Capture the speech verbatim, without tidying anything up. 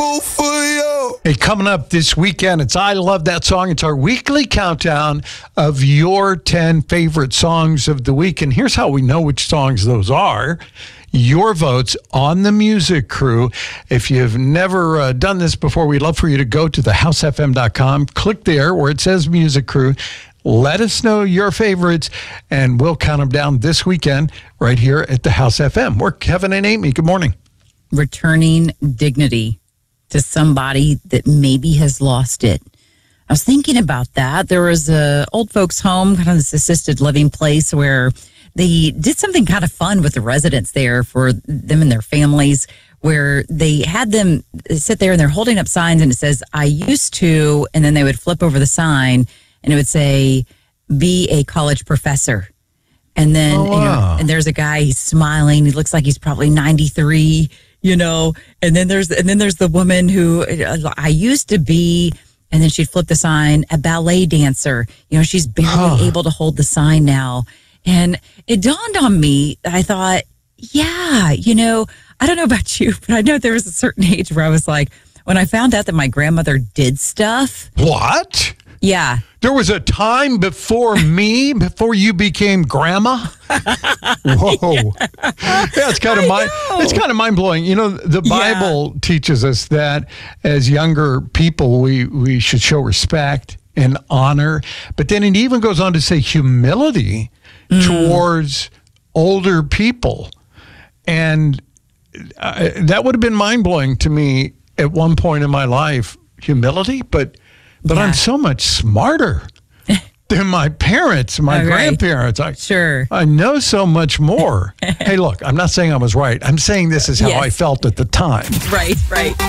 For you. Hey, coming up this weekend, it's I Love That Song. It's our weekly countdown of your ten favorite songs of the week. And here's how we know which songs those are. Your votes on the Music Crew. If you've never uh, done this before, we'd love for you to go to the house f m dot com, click there where it says Music Crew. Let us know your favorites, and we'll count them down this weekend right here at the House F M. We're Kevin and Amy. Good morning. Returning dignity to somebody that maybe has lost it. I was thinking about that. There was a old folks home, kind of this assisted living place where they did something kind of fun with the residents there for them and their families, where they had them sit there and they're holding up signs and it says, I used to, and then they would flip over the sign and it would say, be a college professor. And then, oh, wow. you know, and there's a guy, he's smiling. He looks like he's probably ninety-three, you know, and then there's, and then there's the woman who I used to be, and then she'd flip the sign, a ballet dancer. You know, she's barely huh. able to hold the sign now. And it dawned on me, I thought, yeah, you know, I don't know about you, but I know there was a certain age where I was like, when I found out that my grandmother did stuff. What? Yeah. There was a time before me, before you became grandma? Whoa. Yeah, it's kind of mind, it's kind of mind-blowing. You know, the Bible yeah. teaches us that as younger people, we, we should show respect and honor. But then it even goes on to say humility mm. towards older people. And uh, that would have been mind-blowing to me at one point in my life, humility, but But yeah. I'm so much smarter than my parents, my All right. grandparents. I, sure. I know so much more. Hey, look, I'm not saying I was right. I'm saying this is how yes. I felt at the time. Right, right.